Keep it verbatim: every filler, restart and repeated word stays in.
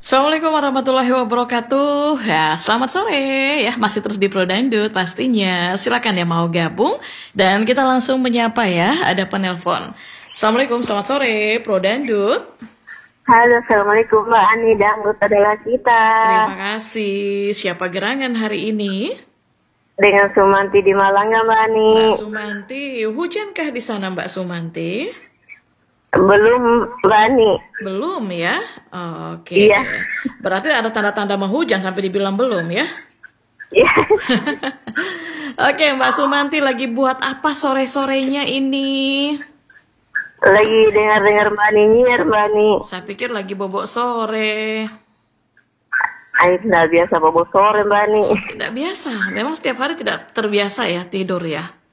Assalamualaikum warahmatullahi wabarakatuh. Ya, selamat sore ya. Masih terus di Pro Dangdut pastinya. Silakan ya mau gabung dan kita langsung menyapa ya. Ada penelpon. Assalamualaikum, selamat sore Pro Dangdut. Halo, Assalamualaikum Mbak Ani, dangdut adalah kita. Terima kasih. Siapa gerangan hari ini? Dengan Sumanti di Malang ya Mbak Ani. Mbak Sumanti, hujankah di sana Mbak Sumanti? Belum Mbak Ani. Belum ya? Oke. Iya. Berarti ada tanda-tanda mau hujan sampai dibilang belum ya? Iya. Oke, Mbak Sumanti lagi buat apa sore-sorenya ini? Lagi dengar-dengar Mbak Ani nyiar Mbak Ani. Saya pikir lagi bobok sore. Ayo tidak biasa bobo sore Mbak Ani. Tidak biasa. Memang setiap hari tidak terbiasa ya tidur ya.